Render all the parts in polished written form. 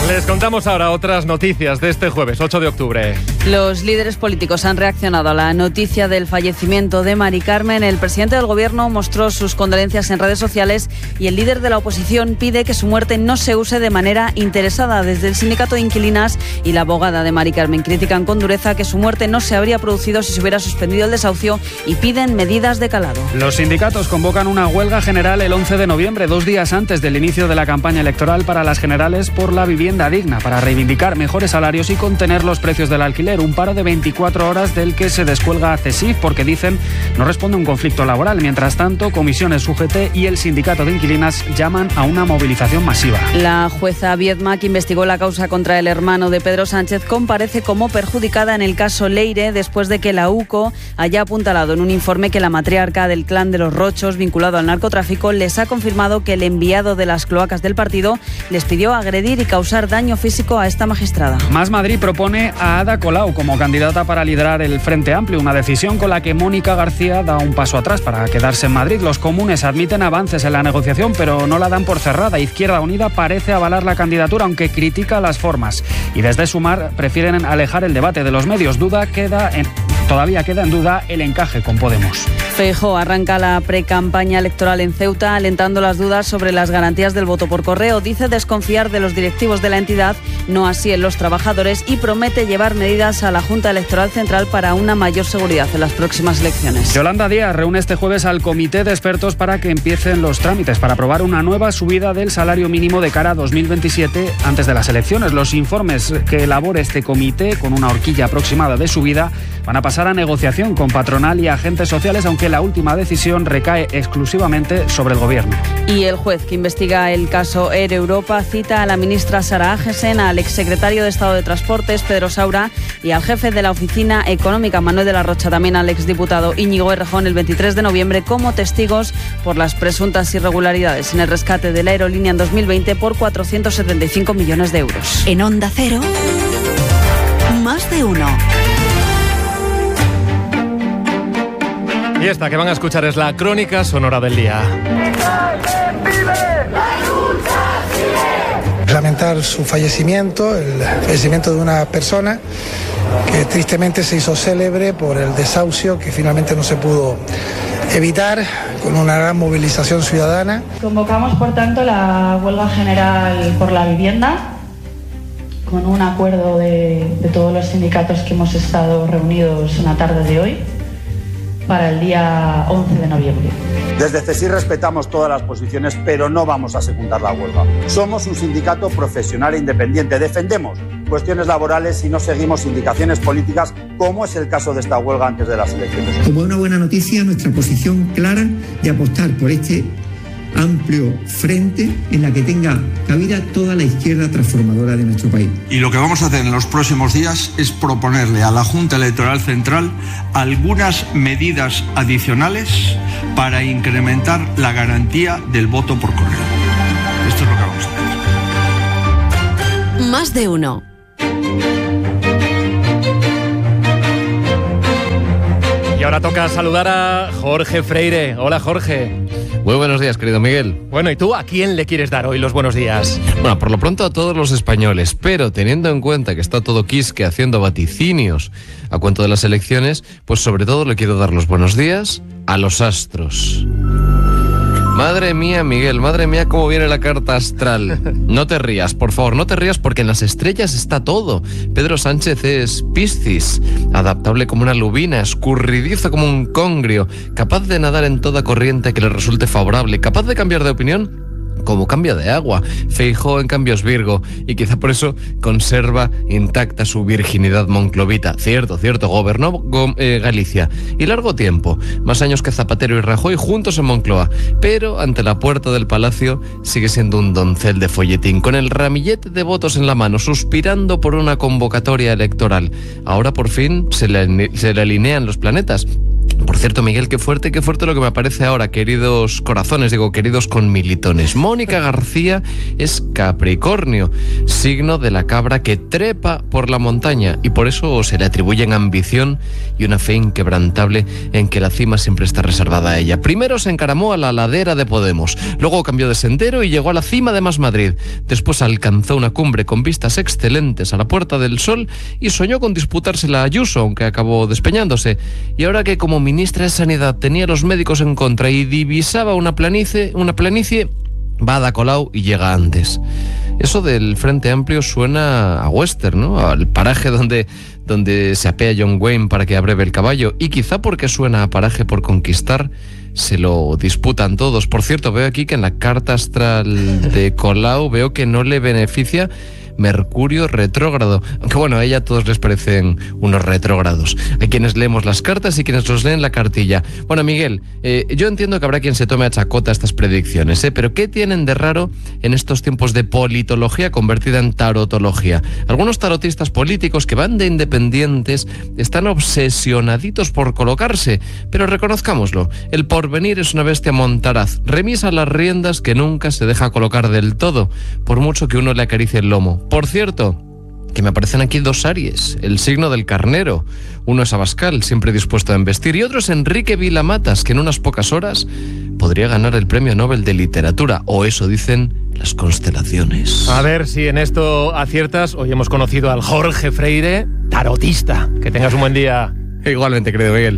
Les contamos ahora otras noticias de este jueves 8 de octubre. Los líderes políticos han reaccionado a la noticia del fallecimiento de Mari Carmen. El presidente del gobierno mostró sus condolencias en redes sociales y el líder de la oposición pide que su muerte no se use de manera interesada. Desde el sindicato de inquilinas y la abogada de Mari Carmen critican con dureza que su muerte no se habría producido si se hubiera suspendido el desahucio y piden medidas de calado. Los sindicatos convocan una huelga general el 11 de noviembre, 2 días antes del inicio de la campaña electoral para las generales por la vivienda digna, para reivindicar mejores salarios y contener los precios del alquiler. Un paro de 24 horas del que se descuelga CESIF porque dicen no responde a un conflicto laboral. Mientras tanto, comisiones UGT y el sindicato de inquilinas llaman a una movilización masiva. La jueza Viedma, que investigó la causa contra el hermano de Pedro Sánchez, comparece como perjudicada en el caso Leire después de que la UCO haya apuntalado en un informe que la matriarca del clan de los Rochos, vinculado al narcotráfico, les ha confirmado que el enviado de las cloacas del partido les pidió agredir y causar daño físico a esta magistrada. Más Madrid propone a Ada Colau como candidata para liderar el Frente Amplio, una decisión con la que Mónica García da un paso atrás para quedarse en Madrid. Los comunes admiten avances en la negociación, pero no la dan por cerrada. Izquierda Unida parece avalar la candidatura, aunque critica las formas. Y desde Sumar prefieren alejar el debate de los medios. Todavía queda en duda el encaje con Podemos. Feijóo arranca la precampaña electoral en Ceuta, alentando las dudas sobre las garantías del voto por correo. Dice desconfiar de los directivos de la entidad, no así en los trabajadores, y promete llevar medidas a la Junta Electoral Central para una mayor seguridad en las próximas elecciones. Yolanda Díaz reúne este jueves al comité de expertos para que empiecen los trámites para aprobar una nueva subida del salario mínimo de cara a 2027 antes de las elecciones. Los informes que elabore este comité, con una horquilla aproximada de subida, van a pasar a negociación con patronal y agentes sociales, aunque la última decisión recae exclusivamente sobre el gobierno. Y el juez que investiga el caso Air Europa cita a la ministra Sara Agesen, al exsecretario de Estado de Transportes Pedro Saura y al jefe de la Oficina Económica Manuel de la Rocha, también al exdiputado Íñigo Errejón, el 23 de noviembre como testigos por las presuntas irregularidades en el rescate de la aerolínea en 2020 por 475 millones de euros. En Onda Cero, Más de Uno. Y esta que van a escuchar es la crónica sonora del día. Lamentar su fallecimiento, el fallecimiento de una persona que tristemente se hizo célebre por el desahucio que finalmente no se pudo evitar con una gran movilización ciudadana. Convocamos, por tanto, la huelga general por la vivienda con un acuerdo de todos los sindicatos que hemos estado reunidos en la tarde de hoy, para el día 11 de noviembre. Desde CESIF respetamos todas las posiciones, pero no vamos a secundar la huelga. Somos un sindicato profesional e independiente. Defendemos cuestiones laborales y no seguimos indicaciones políticas, como es el caso de esta huelga antes de las elecciones. Como una buena noticia, nuestra posición clara de apostar por este amplio frente en la que tenga cabida toda la izquierda transformadora de nuestro país. Y lo que vamos a hacer en los próximos días es proponerle a la Junta Electoral Central algunas medidas adicionales para incrementar la garantía del voto por correo. Esto es lo que vamos a hacer. Más de Uno. Y ahora toca saludar a Jorge Freire. Hola, Jorge. Muy buenos días, querido Miguel. Bueno, ¿y tú a quién le quieres dar hoy los buenos días? Bueno, por lo pronto a todos los españoles, pero teniendo en cuenta que está todo quisque haciendo vaticinios a cuento de las elecciones, pues sobre todo le quiero dar los buenos días a los astros. Madre mía, Miguel, madre mía, cómo viene la carta astral. No te rías, por favor, no te rías, porque en las estrellas está todo. Pedro Sánchez es Piscis, adaptable como una lubina, escurridizo como un congrio, capaz de nadar en toda corriente que le resulte favorable, capaz de cambiar de opinión como cambia de agua. Feijóo, en cambio, es Virgo, y quizá por eso conserva intacta su virginidad monclovita. Cierto, gobernó Galicia, y largo tiempo, más años que Zapatero y Rajoy juntos en Moncloa, pero ante la puerta del palacio sigue siendo un doncel de folletín, con el ramillete de votos en la mano, suspirando por una convocatoria electoral. Ahora por fin se le alinean los planetas. Por cierto, Miguel, qué fuerte lo que me aparece ahora, queridos corazones, queridos conmilitones. Mónica García es Capricornio, signo de la cabra que trepa por la montaña, y por eso se le atribuyen ambición y una fe inquebrantable en que la cima siempre está reservada a ella. Primero se encaramó a la ladera de Podemos, luego cambió de sendero y llegó a la cima de Más Madrid. Después alcanzó una cumbre con vistas excelentes a la Puerta del Sol y soñó con disputársela a Ayuso, aunque acabó despeñándose. Y ahora que como ministra de Sanidad tenía a los médicos en contra y divisaba una planicie, va a Ada Colau y llega antes. Eso del Frente Amplio suena a western, ¿no? Al paraje donde se apea John Wayne para que abreve el caballo, y quizá porque suena a paraje por conquistar, se lo disputan todos. Por cierto, veo aquí que en la carta astral de Colau veo que no le beneficia Mercurio retrógrado, aunque bueno, a ella a todos les parecen unos retrógrados. Hay quienes leemos las cartas y quienes nos leen la cartilla. Bueno, Miguel, yo entiendo que habrá quien se tome a chacota estas predicciones, pero ¿qué tienen de raro en estos tiempos de politología convertida en tarotología? Algunos tarotistas políticos que van de independientes están obsesionaditos por colocarse, pero reconozcámoslo, el porvenir es una bestia montaraz, remisa las riendas que nunca se deja colocar del todo, por mucho que uno le acaricie el lomo. Por cierto, que me aparecen aquí 2 Aries, el signo del carnero. Uno es Abascal, siempre dispuesto a embestir, y otro es Enrique Vila-Matas, que en unas pocas horas podría ganar el Premio Nobel de Literatura, o eso dicen las constelaciones. A ver si en esto aciertas. Hoy hemos conocido al Jorge Freire, tarotista. Que tengas un buen día. Igualmente, querido Miguel.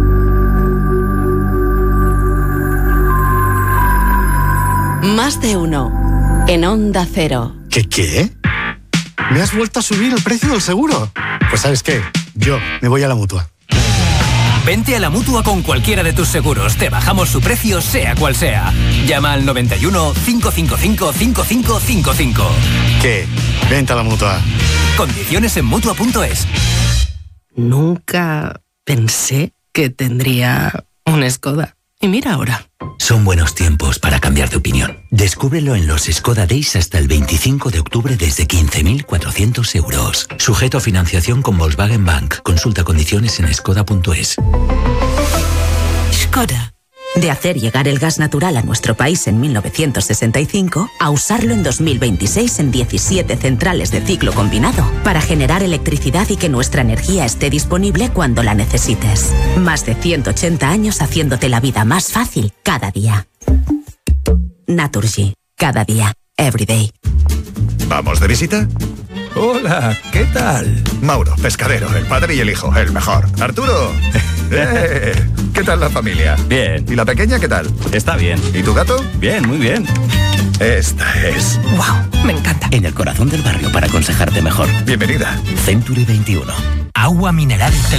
Más de uno en Onda Cero. ¿Qué? ¿Me has vuelto a subir el precio del seguro? Pues ¿sabes qué? Yo me voy a la Mutua. Vente a la Mutua con cualquiera de tus seguros. Te bajamos su precio, sea cual sea. Llama al 91 555 5555. ¿Qué? Vente a la Mutua. Condiciones en Mutua.es. Nunca pensé que tendría un Skoda. Y mira ahora. Son buenos tiempos para cambiar de opinión. Descúbrelo en los Skoda Days hasta el 25 de octubre desde 15.400 euros. Sujeto a financiación con Volkswagen Bank. Consulta condiciones en skoda.es. Skoda. De hacer llegar el gas natural a nuestro país en 1965 a usarlo en 2026 en 17 centrales de ciclo combinado para generar electricidad y que nuestra energía esté disponible cuando la necesites. Más de 180 años haciéndote la vida más fácil cada día. Naturgy. Cada día. Every day. ¿Vamos de visita? Hola, ¿qué tal? Mauro, pescadero, el padre y el hijo, el mejor. Arturo, ¿qué tal la familia? Bien. ¿Y la pequeña qué tal? Está bien. ¿Y tu gato? Bien, muy bien. Esta es... ¡Wow! Me encanta. En el corazón del barrio para aconsejarte mejor. Bienvenida. Century 21. Agua mineral